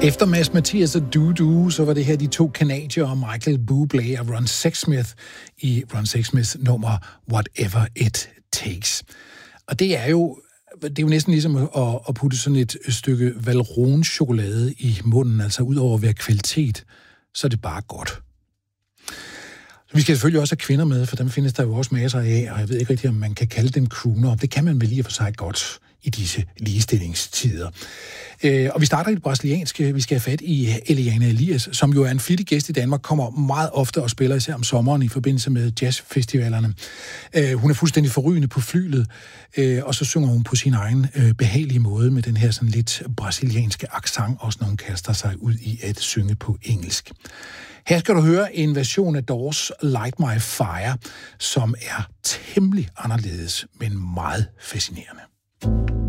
Efter Mads Mathias og Dudu, så var det her de to canadiere, Michael Bublé og Ron Sexsmith i Ron Sexsmiths nummer Whatever It Takes. Og det er jo næsten ligesom at putte sådan et stykke Valrhone-chokolade i munden, altså ud over at være kvalitet, så er det bare godt. Vi skal selvfølgelig også have kvinder med, for dem findes der jo også masser af, og jeg ved ikke rigtig, om man kan kalde dem crooner. Det kan man vel lige for sig godt i disse ligestillingstider. Og vi starter i det brasilianske. Vi skal have fat i Eliana Elias, som jo er en flittig gæst i Danmark, kommer meget ofte og spiller især om sommeren i forbindelse med jazzfestivalerne. Hun er fuldstændig forrygende på flylet, og så synger hun på sin egen behagelige måde med den her sådan lidt brasilianske accent, også når hun kaster sig ud i at synge på engelsk. Her skal du høre en version af Doors Light My Fire, som er temmelig anderledes, men meget fascinerende.